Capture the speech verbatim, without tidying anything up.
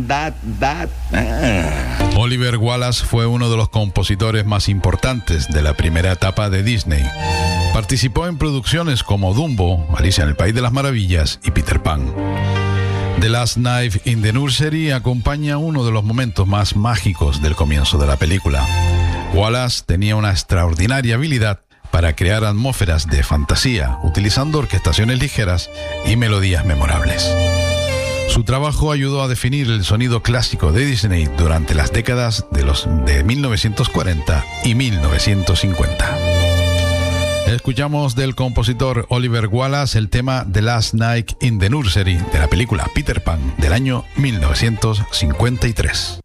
That, that, ah. Oliver Wallace fue uno de los compositores más importantes de la primera etapa de Disney. Participó en producciones como Dumbo, Alicia en el País de las Maravillas y Peter Pan. The Last Night in the Nursery acompaña uno de los momentos más mágicos del comienzo de la película. Wallace tenía una extraordinaria habilidad para crear atmósferas de fantasía, utilizando orquestaciones ligeras y melodías memorables. Su trabajo ayudó a definir el sonido clásico de Disney durante las décadas de, los, de mil novecientos cuarenta y mil novecientos cincuenta. Escuchamos del compositor Oliver Wallace el tema The Last Night in the Nursery de la película Peter Pan del año mil novecientos cincuenta y tres.